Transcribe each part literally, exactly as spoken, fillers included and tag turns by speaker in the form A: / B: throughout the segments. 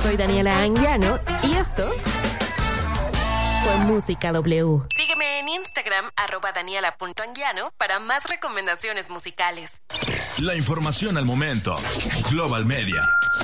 A: Soy Daniela Anguiano y esto fue Música W. Sígueme en Instagram, arroba daniela.anguiano, para más recomendaciones musicales.
B: La información al momento. Global Media.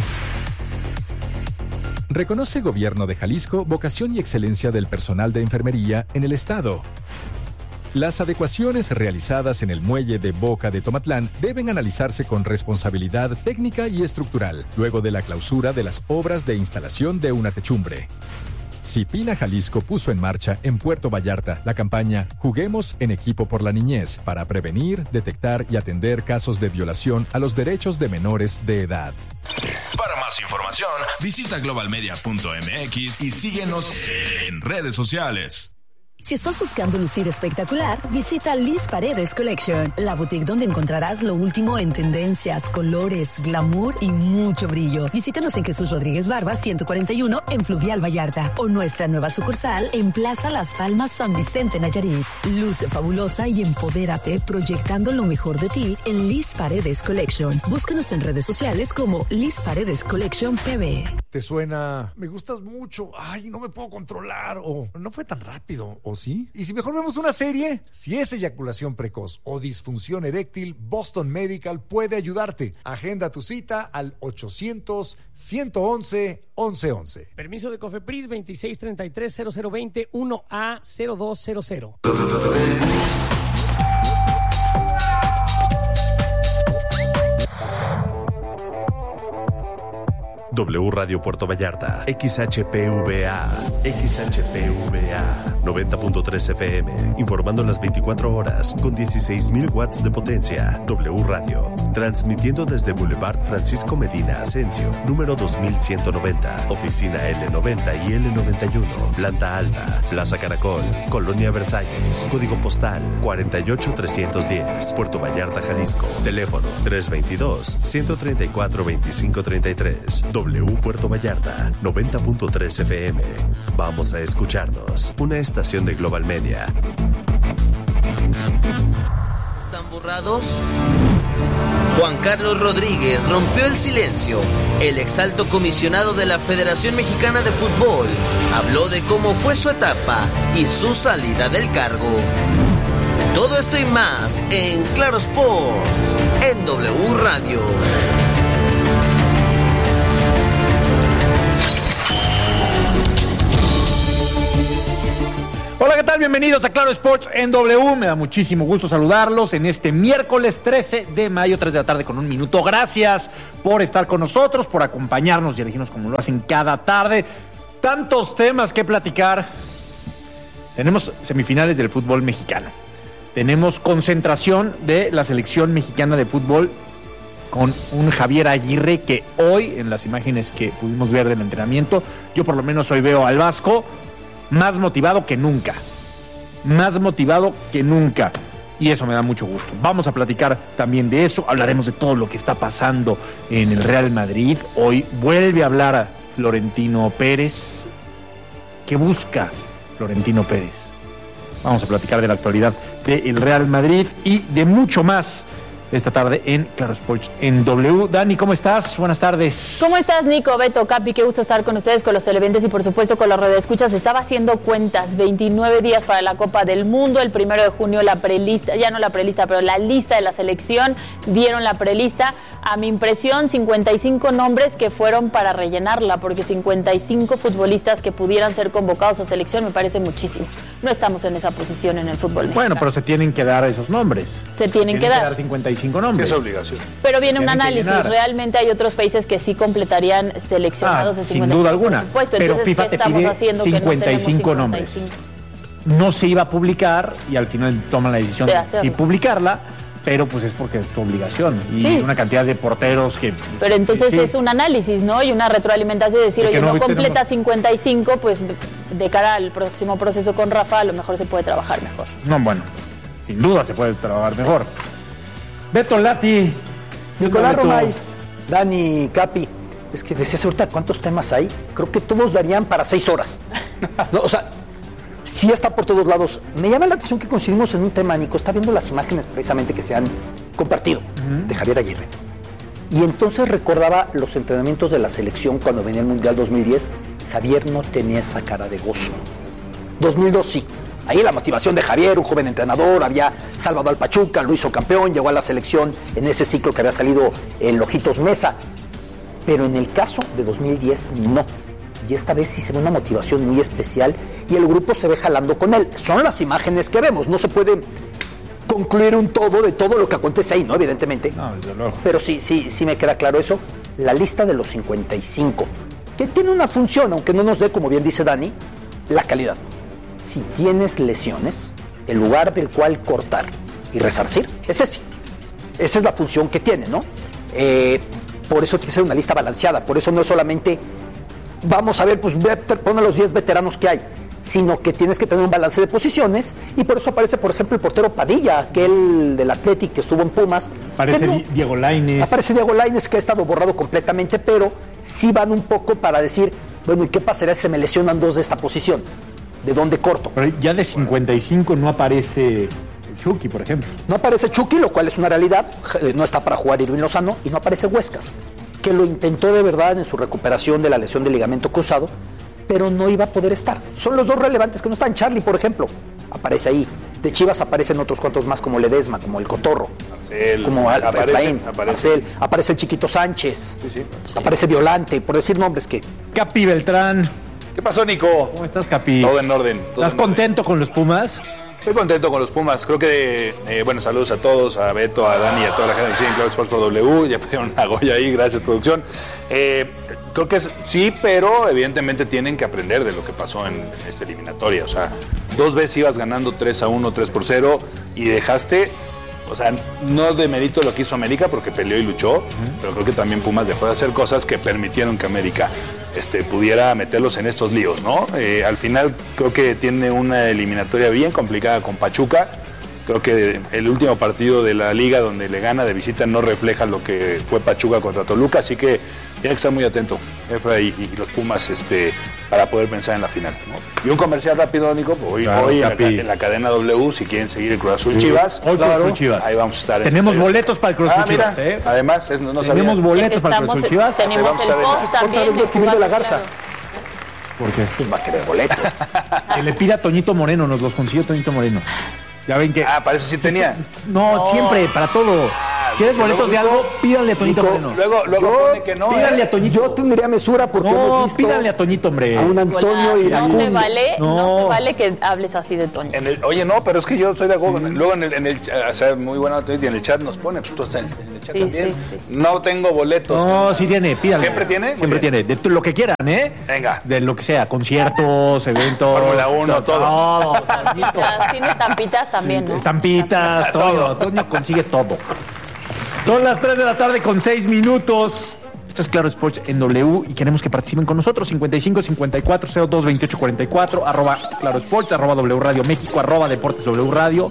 C: Reconoce Gobierno de Jalisco vocación y excelencia del personal de enfermería en el estado. Las adecuaciones realizadas en el muelle de Boca de Tomatlán deben analizarse con responsabilidad técnica y estructural, luego de la clausura de las obras de instalación de una techumbre. Cipina Jalisco puso en marcha en Puerto Vallarta la campaña Juguemos en Equipo por la Niñez para prevenir, detectar y atender casos de violación a los derechos de menores de edad.
B: Para más información, visita global media punto m x y síguenos en redes sociales.
D: Si estás buscando lucir espectacular, visita Liz Paredes Collection, la boutique donde encontrarás lo último en tendencias, colores, glamour y mucho brillo. Visítanos en Jesús Rodríguez Barba ciento cuarenta y uno en Fluvial Vallarta o nuestra nueva sucursal en Plaza Las Palmas San Vicente Nayarit. Luce fabulosa y empodérate proyectando lo mejor de ti en Liz Paredes Collection. Búscanos en redes sociales como Liz Paredes Collection P B.
E: Te suena, me gustas mucho, ay, no me puedo controlar, o no fue tan rápido, ¿o sí? Y si mejor vemos una serie, si es eyaculación precoz o disfunción eréctil, Boston Medical puede ayudarte. Agenda tu cita al ochocientos, ciento once, once once.
F: Permiso de Cofepris veintiséis treinta y tres cero cero veinte uno A cero dos cero cero.
G: W Radio Puerto Vallarta, X H P V A, X H P V A, noventa punto tres F M, informando las veinticuatro horas con dieciséis mil watts de potencia. W Radio, transmitiendo desde Boulevard Francisco Medina Asensio, número dos mil ciento noventa, oficina L noventa y L noventa y uno, planta alta, Plaza Caracol, Colonia Versalles, código postal cuarenta y ocho trescientos diez, Puerto Vallarta, Jalisco, teléfono tres veintidós, ciento treinta y cuatro, veinticinco treinta y tres. W Puerto Vallarta, noventa punto tres F M. Vamos a escucharnos. Una estación de Global Media.
H: ¿Están borrados? Juan Carlos Rodríguez rompió el silencio. El exalto comisionado de la Federación Mexicana de Fútbol habló de cómo fue su etapa y su salida del cargo. Todo esto y más en Claro Sports, en W Radio.
I: Hola, ¿qué tal? Bienvenidos a Claro Sports en W. Me da muchísimo gusto saludarlos en este miércoles trece de mayo, tres de la tarde con un minuto. Gracias por estar con nosotros, por acompañarnos y elegirnos como lo hacen cada tarde. Tantos temas que platicar. Tenemos semifinales del fútbol mexicano. Tenemos concentración de la selección mexicana de fútbol con un Javier Aguirre que hoy, en las imágenes que pudimos ver del entrenamiento, yo por lo menos hoy veo al Vasco más motivado que nunca, más motivado que nunca, y eso me da mucho gusto. Vamos a platicar también de eso, hablaremos de todo lo que está pasando en el Real Madrid. Hoy vuelve a hablar a Florentino Pérez. ¿Qué busca Florentino Pérez? Vamos a platicar de la actualidad del Real Madrid y de mucho más esta tarde en Claro Sports en W. Dani, ¿cómo estás? Buenas tardes.
J: ¿Cómo estás, Nico, Beto, Capi? Qué gusto estar con ustedes, con los televidentes y por supuesto con los radioescuchas. Estaba haciendo cuentas, veintinueve días para la Copa del Mundo, el primero de junio la prelista, ya no la prelista, pero la lista de la selección, dieron la prelista. A mi impresión, cincuenta y cinco nombres que fueron para rellenarla, porque cincuenta y cinco futbolistas que pudieran ser convocados a selección me parece muchísimo. No estamos en esa posición en el fútbol mexicano.
I: Bueno, pero se tienen que dar esos nombres.
J: Se tienen, tienen que, dar.
I: que dar cincuenta y cinco nombres.
E: Es obligación.
J: Pero viene un análisis. Realmente hay otros países que sí completarían seleccionados
I: ah,
J: de
I: cincuenta. Sin duda alguna.
J: Supuesto.
I: Pero
J: entonces,
I: FIFA
J: ¿qué
I: te
J: estamos
I: pide
J: haciendo
I: cincuenta y cinco
J: que no
I: nombres. No se iba a publicar y al final toman la decisión de, de publicarla, pero pues es porque es tu obligación. Y sí. Una cantidad de porteros que...
J: Pero entonces sí. Es un análisis, ¿no? Y una retroalimentación de decir, de oye, no, no completa tenemos... cincuenta y cinco, pues de cara al próximo proceso con Rafa, a lo mejor se puede trabajar mejor.
I: No, bueno, sin duda se puede trabajar sí. mejor. Beto Lati.
K: Nicolás Romay, Dani, Capi, es que decías ahorita cuántos temas hay, creo que todos darían para seis horas. No, o sea, sí está por todos lados. Me llama la atención que coincidimos en un tema, Nico, está viendo las imágenes precisamente que se han compartido uh-huh. de Javier Aguirre. Y entonces recordaba los entrenamientos de la selección cuando venía el Mundial dos mil diez. Javier no tenía esa cara de gozo. dos mil dos sí. Ahí la motivación de Javier, un joven entrenador, había salvado al Pachuca, lo hizo campeón, llegó a la selección en ese ciclo que había salido en Lojitos Mesa. Pero en el caso de dos mil diez, no. Y esta vez sí se ve una motivación muy especial y el grupo se ve jalando con él. Son las imágenes que vemos, no se puede concluir un todo de todo lo que acontece ahí, ¿no? Evidentemente.
I: No, desde luego.
K: Pero sí, sí, sí me queda claro eso. La lista de los cincuenta y cinco, que tiene una función, aunque no nos dé, como bien dice Dani, la calidad. Si tienes lesiones, el lugar del cual cortar y resarcir es ese. Esa es la función que tiene, ¿no? Eh, por eso tiene que ser una lista balanceada. Por eso no es solamente, vamos a ver, pues pon a los diez veteranos que hay, sino que tienes que tener un balance de posiciones, y por eso aparece, por ejemplo, el portero Padilla, aquel del Athletic que estuvo en Pumas.
I: Aparece no, Diego Lainez.
K: Aparece Diego Lainez, que ha estado borrado completamente, pero sí van un poco para decir, bueno, ¿y qué pasaría si se me lesionan dos de esta posición? ¿De dónde corto?
I: Pero ya de cincuenta y cinco no aparece Chucky, por ejemplo.
K: No aparece Chucky, lo cual es una realidad. No está para jugar Irving Lozano, y no aparece Huescas, que lo intentó de verdad en su recuperación de la lesión del ligamento cruzado, pero no iba a poder estar. Son los dos relevantes que no están. Charlie, por ejemplo, aparece ahí. De Chivas aparecen otros cuantos más, como Ledesma, como el Cotorro,
L: Marcel,
K: como Al-
L: aparece,
K: Efraín,
L: aparece.
K: Marcel, aparece el Chiquito Sánchez,
L: Sí, sí.
K: sí. aparece Violante, por decir nombres que...
I: Capi Beltrán.
L: ¿Qué pasó, Nico?
I: ¿Cómo estás, Capi?
L: Todo en orden. todo
I: ¿Estás
L: en orden.
I: contento con los Pumas?
L: Estoy contento con los Pumas. Creo que, eh, bueno, saludos a todos, a Beto, a Dani y a toda la gente que sigue en Claro Sports por W. Ya pusieron una Goya ahí, gracias, producción. Eh, creo que es, sí, pero evidentemente tienen que aprender de lo que pasó en, en esta eliminatoria. O sea, dos veces ibas ganando tres a uno, tres por cero y dejaste, o sea, no de mérito lo que hizo América porque peleó y luchó, uh-huh. pero creo que también Pumas dejó de hacer cosas que permitieron que América este, pudiera meterlos en estos líos, ¿no? Eh, al final creo que tiene una eliminatoria bien complicada con Pachuca. Creo que el último partido de la liga donde le gana de visita no refleja lo que fue Pachuca contra Toluca, así que tiene que estar muy atento Efra y, y los Pumas este, para poder pensar en la final, ¿no? Y un comercial rápido, Nico, hoy,
I: Claro,
L: hoy en, la,
I: Capi.
L: en la cadena W, si quieren seguir el Cruz Azul Chivas,
I: Hoy Cruz Azul Chivas.
L: ahí vamos a estar. en
I: Tenemos
L: este-
I: boletos para el Cruz Azul
L: Ah, mira,
I: Chivas, ¿eh?
L: además, es, no, no sabía.
I: Tenemos boletos para el
J: Estamos,
I: Cruz Azul Chivas.
J: tenemos
L: Vamos a
J: el
L: ver.
J: post
K: Otra
J: también.
K: vez voy a escribir de la Garza.
I: ¿Por qué?
K: ¿Quién va a querer boleto?
I: Que le pida a Toñito Moreno, nos los consiguió Toñito Moreno. Ya ven que...
L: Ah, para eso sí tenía.
I: No,
J: No.
I: siempre, para todo. ¿Quieres
L: luego
I: boletos de
L: Nico-
I: algo? Pídanle a Toñito
K: Nico,
I: Moreno.
L: Luego, luego
K: Yo-
L: pone que no.
I: Pídanle
L: ¿eh?
I: a Toñito.
K: Yo tendría mesura porque
I: No,
K: hemos visto
I: pídanle a Toñito, hombre.
K: a un Antonio
J: No
K: Iracundo.
J: se vale, no.
I: No.
J: se vale que hables así de Toño.
L: En el- oye, no, pero es que yo soy de acuerdo. Luego en el, en el o sea, muy buena y en el chat nos pone, pues tú estás en, en el chat
J: Sí,
L: también.
J: sí, sí.
L: No tengo boletos.
I: No, sí tiene, pídanle.
L: ¿Siempre tiene? Muy
I: Siempre
L: bien.
I: tiene. De t- lo que quieran, ¿eh?
L: Venga.
I: De lo que sea, conciertos, eventos.
L: Fórmula uno, todo.
I: Todo.
J: Estampitas, tiene estampitas también, ¿no?
I: Estampitas, todo. Toño consigue todo. Son las tres de la tarde con seis minutos. Esto es Claro Sports en W y queremos que participen con nosotros. cincuenta y cinco, cincuenta y cuatro, cero dos, veintiocho, cuarenta y cuatro, arroba Claro Sports, arroba W Radio México, arroba Deportes W Radio.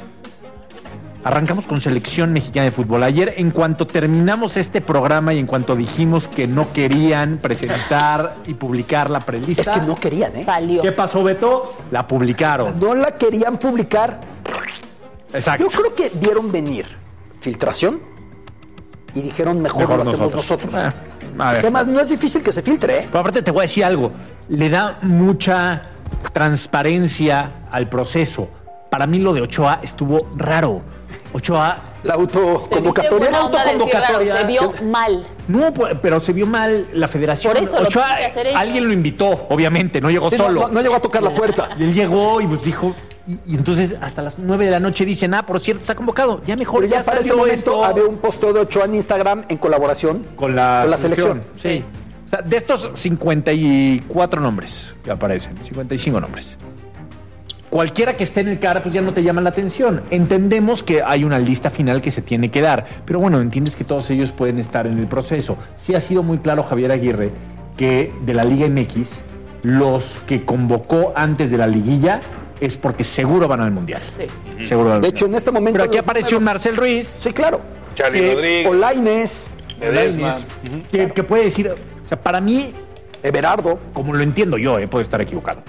I: Arrancamos con selección mexicana de fútbol. Ayer, en cuanto terminamos este programa y en cuanto dijimos que no querían presentar y publicar la prelista.
K: Es que no querían, ¿eh?
J: Salió.
I: ¿Qué pasó, Beto? La publicaron.
K: No la querían publicar.
I: Exacto.
K: Yo creo que vieron venir filtración y dijeron mejor,
I: Mejor
K: lo hacemos
I: nosotros.
K: nosotros.
I: Eh, a ver.
K: Además, no es difícil que se filtre, ¿eh?
I: Pero aparte te voy a decir algo, le da mucha transparencia al proceso. Para mí lo de Ochoa estuvo raro. Ochoa...
K: La
J: ¿Te viste
K: autoconvocatoria.
J: buena onda decir
I: autoconvocatoria.
J: raro? Se vio mal.
I: No, pues, pero se vio mal la federación.
J: Por eso lo
I: Ochoa,
J: tienen que hacer ellos.
I: alguien lo invitó, obviamente, no llegó
K: Sí, no,
I: solo.
K: no, no llegó a tocar la puerta.
I: Y él llegó y pues dijo... Y, y entonces hasta las nueve de la noche dicen, ah, por cierto, está convocado. Ya mejor,
K: Pero
I: ya,
K: ya para ese
I: salió
K: momento
I: esto.
K: había un posteo de Ochoa en Instagram en colaboración
I: Con la,
K: con la selección.
I: Sí. O sea, de estos cincuenta y cuatro nombres que aparecen, cincuenta y cinco nombres. Cualquiera que esté en el C A R, pues ya no te llama la atención. Entendemos que hay una lista final que se tiene que dar, pero bueno, entiendes que todos ellos pueden estar en el proceso. Sí ha sido muy claro Javier Aguirre que de la Liga M X, los que convocó antes de la liguilla es porque seguro van al Mundial.
J: Sí.
I: Seguro van al
K: De hecho, en
I: Mundial.
K: este momento...
I: Pero aquí
K: los
I: apareció un
K: números-
I: Marcel Ruiz.
K: Sí, claro.
L: Charlie
I: que-
L: Rodríguez.
K: Olaines,
L: Ledesma.
I: Que, que puede decir, o sea, para mí,
K: Everardo.
I: como lo entiendo yo, eh, puedo estar equivocado.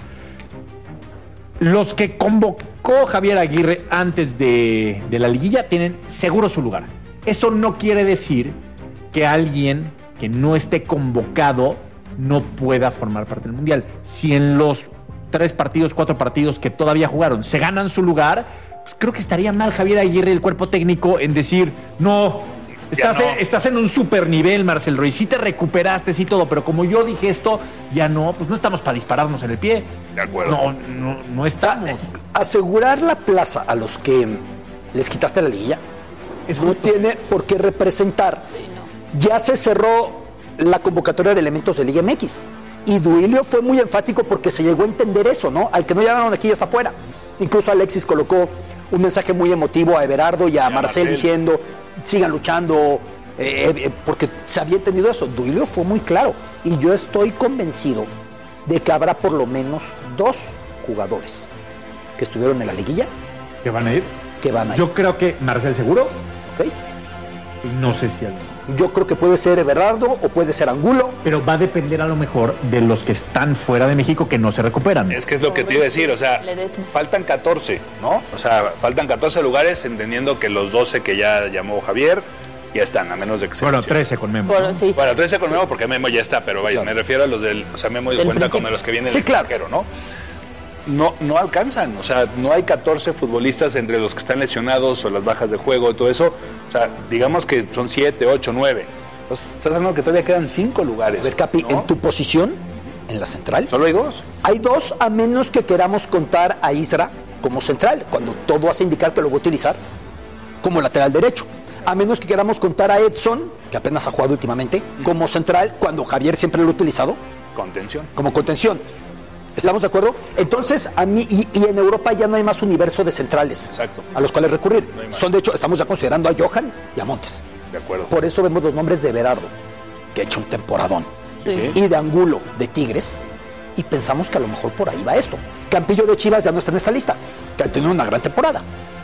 I: Los que convocó Javier Aguirre antes de, de la liguilla tienen seguro su lugar. Eso no quiere decir que alguien que no esté convocado no pueda formar parte del Mundial. Si en los tres partidos, cuatro partidos que todavía jugaron se ganan su lugar, pues creo que estaría mal Javier Aguirre y el cuerpo técnico en decir, no, estás, no. En, estás en un super nivel, Marcel Ruiz, sí te recuperaste, sí todo, pero como yo dije esto, ya no, pues no estamos para dispararnos en el pie.
L: De acuerdo.
I: No, no, no estamos. O sea,
K: asegurar la plaza a los que les quitaste la liguilla es no tiene por qué representar. Sí, no. Ya se cerró la convocatoria de elementos de Liga M X. Y Duilio fue muy enfático porque se llegó a entender eso, ¿no? Al que no llegaron aquí ya está afuera. Incluso Alexis colocó un mensaje muy emotivo a Everardo y a, y a Marcel, Marcel diciendo, sigan luchando, eh, eh, porque se había entendido eso. Duilio fue muy claro. Y yo estoy convencido de que habrá por lo menos dos jugadores que estuvieron en la liguilla.
I: ¿Que van a ir?
K: Que van a ir.
I: Yo creo que Marcel seguro.
K: Ok.
I: No sé si alguien.
K: Yo creo que puede ser Everardo o puede ser Angulo.
I: Pero va a depender a lo mejor de los que están fuera de México que no se recuperan.
L: Es que es lo que te iba a decir, o sea, faltan catorce, ¿no? O sea, faltan catorce lugares, entendiendo que los doce que ya llamó Javier ya están, a menos de que se
I: Bueno, trece con Memo.
L: Bueno, sí. bueno, trece con Memo porque Memo ya está, pero vaya, claro. Me refiero a los del, o sea, Memo dio cuenta como de los que vienen
K: sí,
L: del
K: claro.
L: extranjero, ¿no? No, no alcanzan, o sea, no hay catorce futbolistas entre los que están lesionados o las bajas de juego y todo eso, o sea, digamos que son siete, ocho, nueve. Entonces, estás hablando que todavía quedan cinco lugares.
K: A ver, Capi, ¿no? En tu posición, en la central.
L: Solo hay dos.
K: Hay dos, a menos que queramos contar a Isra como central, cuando todo hace indicar que lo voy a utilizar como lateral derecho. A menos que queramos contar a Edson, que apenas ha jugado últimamente, como central, cuando Javier siempre lo ha utilizado.
L: Contención.
K: Como contención. ¿Estamos de acuerdo? Entonces, a mí, y, y en Europa ya no hay más universo de centrales.
L: Exacto.
K: A los cuales recurrir. No Son, de hecho, estamos ya considerando a Johan y a Montes.
L: De acuerdo.
K: Por eso vemos los nombres de Everardo, que ha hecho un temporadón.
J: Sí.
K: Y de Angulo, de Tigres. Y pensamos que a lo mejor por ahí va esto. Campillo de Chivas ya no está en esta lista, que ha tenido una gran temporada.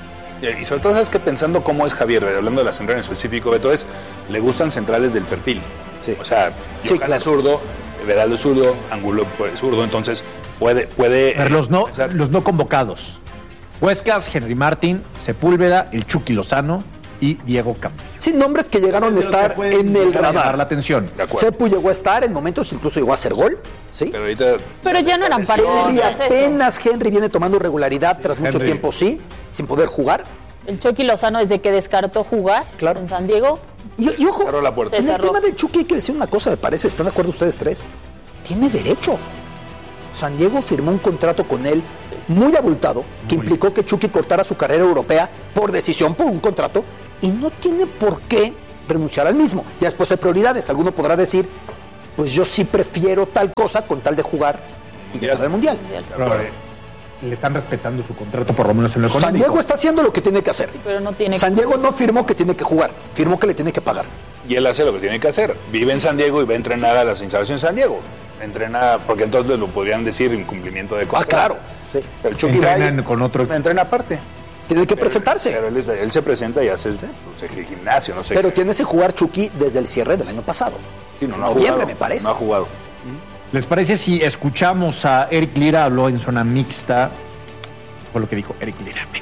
L: Y sobre todo, sabes que pensando cómo es Javier, hablando de la central en específico, Beto, es, le gustan centrales del perfil.
K: Sí.
L: O sea,
K: sí,
L: Johan
K: claro.
L: es zurdo, Everardo es zurdo, Angulo es zurdo, entonces puede... puede
I: Pero los no, los no convocados. Huescas, Henry Martín, Sepúlveda, el Chucky Lozano y Diego Campillo.
K: Sí, nombres que llegaron a estar en el radar.
I: La atención.
K: Sepu llegó a estar en momentos, incluso llegó a hacer gol. ¿Sí?
L: Pero, ahorita,
J: Pero ya no eran
K: Henry,
J: parientes.
K: apenas Henry viene tomando regularidad tras
I: Henry.
K: mucho tiempo, sí, sin poder jugar.
J: El Chucky Lozano, desde que descartó jugar
K: claro.
J: en San Diego.
K: Y, y ojo,
L: cerró la puerta.
K: en el
J: cerró.
K: tema del Chucky hay que decir una cosa, me parece, ¿están de acuerdo ustedes tres? Tiene derecho. San Diego firmó un contrato con él muy abultado, que muy implicó que Chucky cortara su carrera europea por decisión, por un contrato, y no tiene por qué renunciar al mismo. Ya después hay prioridades. Alguno podrá decir, pues yo sí prefiero tal cosa con tal de jugar y ganar el Mundial.
I: Pero, le están respetando su contrato, por lo menos en lo económico.
K: San Diego está haciendo lo que tiene que hacer.
J: Sí, pero no tiene
K: San Diego no firmó que tiene que jugar, firmó que le tiene que pagar.
L: Y él hace lo que tiene que hacer. Vive en San Diego y va a entrenar a las instalaciones de San Diego. Entrena, porque entonces lo podrían decir incumplimiento de contrato.
K: Ah, claro. Sí.
L: El Chucky
I: Entrenan con otro.
L: Entrena aparte.
K: Tiene que presentarse.
L: Pero él, es- él se presenta y hace pues, el gimnasio, no sé.
K: Pero
L: qué.
K: tiene que jugar Chucky desde el cierre del año pasado.
L: Sí, no,
K: En
L: no ha
K: noviembre,
L: jugado,
K: me parece.
L: No ha jugado.
I: ¿Les parece si escuchamos a Eric Lira? Habló en zona mixta. Fue lo que dijo Eric Lira. Venga.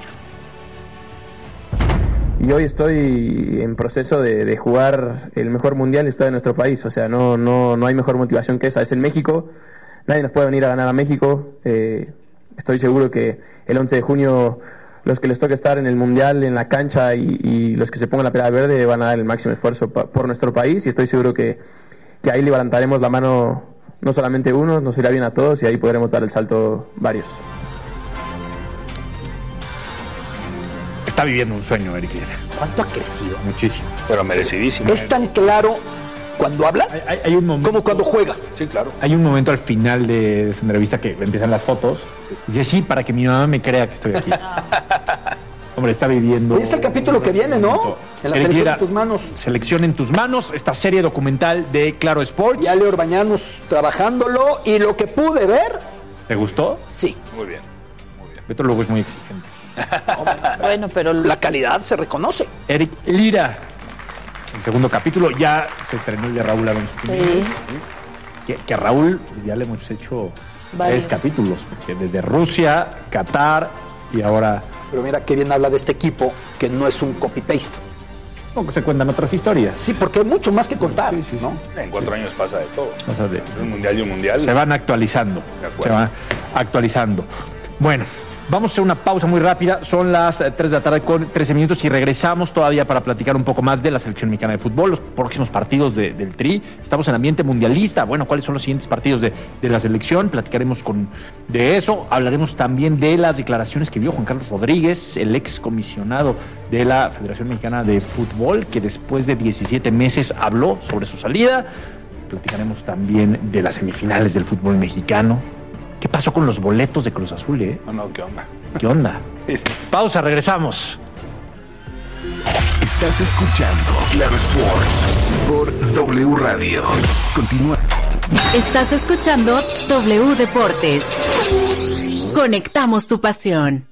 M: Y hoy estoy en proceso de, de jugar el mejor mundial de historia de nuestro país. O sea, no, no, no hay mejor motivación que esa. Es en México. Nadie nos puede venir a ganar a México. Eh, estoy seguro que el once de junio los que les toque estar en el mundial, en la cancha y, y los que se pongan la playera verde van a dar el máximo esfuerzo pa, por nuestro país. Y estoy seguro que, que ahí levantaremos la mano no solamente unos, nos irá bien a todos y ahí podremos dar el salto varios.
I: Está viviendo un sueño, Eric Lira.
K: ¿Cuánto ha crecido?
I: Muchísimo.
L: Pero merecidísimo.
K: Es tan claro cuando habla
I: Hay, hay- hay un momento,
K: como cuando juega.
L: Sí, claro.
I: Hay un momento al final de esta entrevista que empiezan las fotos. Dice, sí, para que mi mamá me crea que estoy aquí. Hombre, está viviendo...
K: Hoy es el capítulo que viene, ¿no? En la
I: Eric
K: selección
I: Lira,
K: en tus manos.
I: Selección en tus manos, esta serie documental de Claro Sports.
K: Y Ale Orbañanos trabajándolo y lo que pude ver,
I: ¿Te gustó?
K: sí.
L: Muy bien.
I: Beto luego es muy exigente.
J: Bueno, pero
K: La calidad se reconoce.
I: Eric Lira. El segundo capítulo ya se estrenó el de Raúl Alonso.
J: sí.
I: Que, que a Raúl pues, ya le hemos hecho
J: Varios.
I: tres capítulos. Porque desde Rusia, Qatar y ahora...
K: Pero mira qué bien habla de este equipo, que no es un copy-paste.
I: No, se cuentan otras historias.
K: Sí, porque hay mucho más que contar,
I: sí, sí,
K: ¿no?
L: En cuatro años pasa de todo.
I: Pasa de,
L: un mundial y un mundial.
I: Se van actualizando. Se van actualizando. Bueno, vamos a hacer una pausa muy rápida. Son las tres de la tarde con trece minutos y regresamos todavía para platicar un poco más de la selección mexicana de fútbol, los próximos partidos de, del Tri. Estamos en ambiente mundialista. Bueno, ¿cuáles son los siguientes partidos de, de la selección? Platicaremos con, de eso. Hablaremos también de las declaraciones que dio Juan Carlos Rodríguez, el ex comisionado de la Federación Mexicana de Fútbol, que después de diecisiete meses habló sobre su salida. Platicaremos también de las semifinales del fútbol mexicano. ¿Qué pasó con los boletos de Cruz Azul, eh?
L: No, no, ¿qué onda?
I: ¿Qué onda?
L: Sí, sí.
I: Pausa, regresamos.
B: Estás escuchando Claro Sports por W Radio. Continúa.
A: Estás escuchando W Deportes. Conectamos tu pasión.